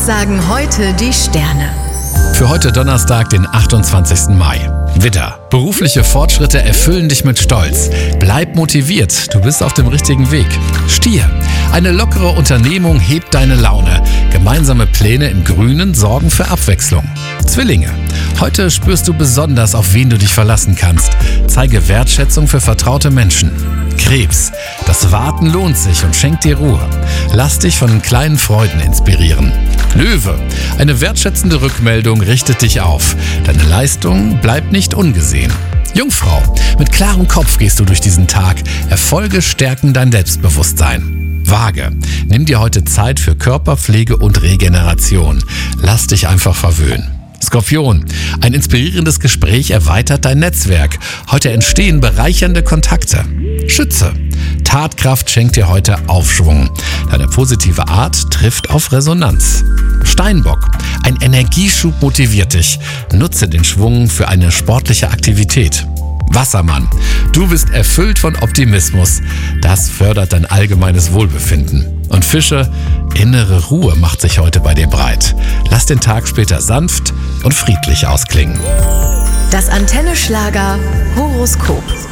Was sagen heute die Sterne? Für heute Donnerstag, den 28. Mai. Widder. Berufliche Fortschritte erfüllen dich mit Stolz. Bleib motiviert, du bist auf dem richtigen Weg. Stier. Eine lockere Unternehmung hebt deine Laune. Gemeinsame Pläne im Grünen sorgen für Abwechslung. Zwillinge. Heute spürst du besonders, auf wen du dich verlassen kannst. Zeige Wertschätzung für vertraute Menschen. Krebs. Das Warten lohnt sich und schenkt dir Ruhe. Lass dich von kleinen Freuden inspirieren. Löwe. Eine wertschätzende Rückmeldung richtet dich auf. Deine Leistung bleibt nicht ungesehen. Jungfrau. Mit klarem Kopf gehst du durch diesen Tag. Erfolge stärken dein Selbstbewusstsein. Waage. Nimm dir heute Zeit für Körperpflege und Regeneration. Lass dich einfach verwöhnen. Skorpion. Ein inspirierendes Gespräch erweitert dein Netzwerk. Heute entstehen bereichernde Kontakte. Schütze. Tatkraft schenkt dir heute Aufschwung. Deine positive Art trifft auf Resonanz. Steinbock. Ein Energieschub motiviert dich. Nutze den Schwung für eine sportliche Aktivität. Wassermann. Du bist erfüllt von Optimismus. Das fördert dein allgemeines Wohlbefinden. Und Fische. Innere Ruhe macht sich heute bei dir breit. Lass den Tag später sanft und friedlich ausklingen. Das Antenne Schlager Horoskop.